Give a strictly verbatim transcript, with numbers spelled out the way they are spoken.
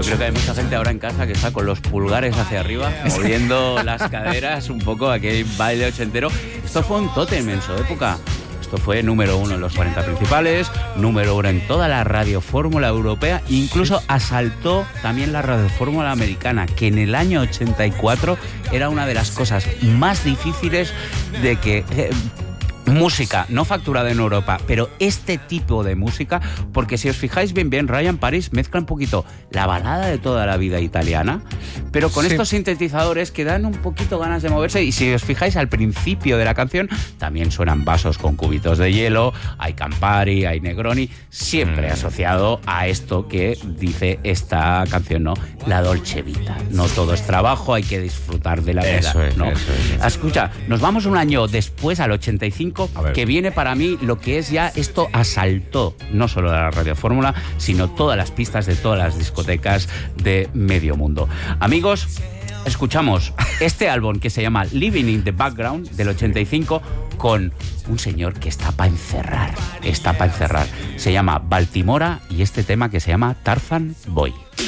creo que hay mucha gente ahora en casa que está con los pulgares hacia arriba, moviendo las caderas, un poco aquel baile ochentero. Esto fue un tótem en su época. Esto fue número uno en los cuarenta principales, número uno en toda la radiofórmula europea, incluso asaltó también la radiofórmula americana, que en el año ochenta y cuatro era una de las cosas más difíciles de que... Eh, música no facturada en Europa, pero este tipo de música, porque si os fijáis bien bien, Ryan Paris mezcla un poquito la balada de toda la vida italiana, pero con sí. estos sintetizadores que dan un poquito ganas de moverse, y si os fijáis al principio de la canción también suenan vasos con cubitos de hielo, hay Campari, hay Negroni, siempre mm. asociado a esto que dice esta canción, ¿no? La Dolce Vita. No todo es trabajo, hay que disfrutar de la vida, eso es, ¿no? Eso es, eso es. Escucha, nos vamos un año después, al ochenta y cinco, que viene para mí lo que es ya, esto asaltó no solo la radiofórmula, sino todas las pistas de todas las discotecas de medio mundo. Amigos, escuchamos este álbum que se llama Living in the Background del ochenta y cinco con un señor que está para encerrar, está para encerrar. Se llama Baltimora y este tema que se llama Tarzan Boy.